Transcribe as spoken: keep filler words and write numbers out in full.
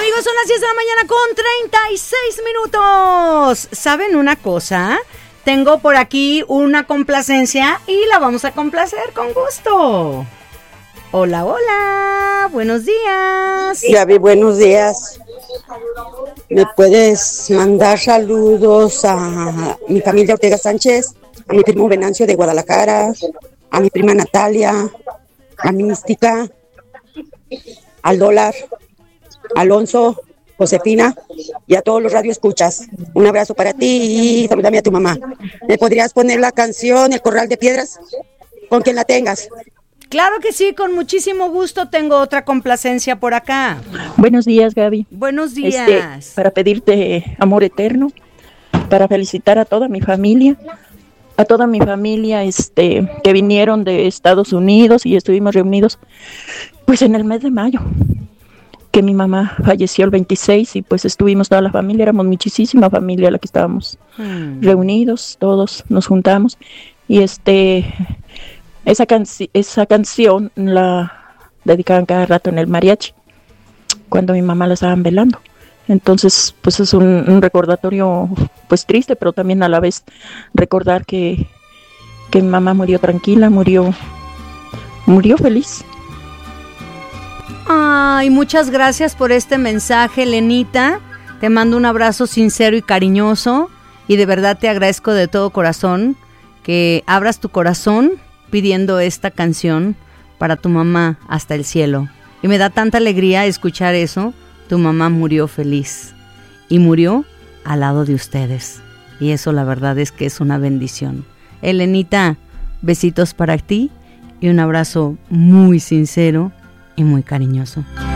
Amigos, son las diez de la mañana con treinta y seis minutos. ¿Saben una cosa? Tengo por aquí una complacencia y la vamos a complacer con gusto. Hola, hola, buenos días. Gaby, buenos días. ¿Me puedes mandar saludos a mi familia Ortega Sánchez, a mi primo Venancio de Guadalajara, a mi prima Natalia, a mi Mística, al Dólar, Alonso, Josefina y a todos los radioescuchas? Un abrazo para ti y saludame a tu mamá. ¿Me podrías poner la canción El Corral de Piedras? Con quien la tengas. Claro que sí, con muchísimo gusto. Tengo otra complacencia por acá. Buenos días, Gaby. Buenos días. Este, para pedirte amor eterno, para felicitar a toda mi familia, a toda mi familia este, que vinieron de Estados Unidos y estuvimos reunidos pues en el mes de mayo, que mi mamá falleció el veintiséis y pues estuvimos toda la familia, éramos muchísima familia la que estábamos hmm. reunidos, todos nos juntamos y este... Esa, canci- esa canción la dedicaban cada rato en el mariachi, cuando mi mamá la estaban velando. Entonces, pues es un, un recordatorio pues triste, pero también a la vez recordar que, que mi mamá murió tranquila, murió, murió feliz. Ay, muchas gracias por este mensaje, Lenita. Te mando un abrazo sincero y cariñoso y de verdad te agradezco de todo corazón que abras tu corazón pidiendo esta canción para tu mamá hasta el cielo. Y me da tanta alegría escuchar eso. Tu mamá murió feliz y murió al lado de ustedes. Y eso la verdad es que es una bendición. Elenita, besitos para ti y un abrazo muy sincero y muy cariñoso.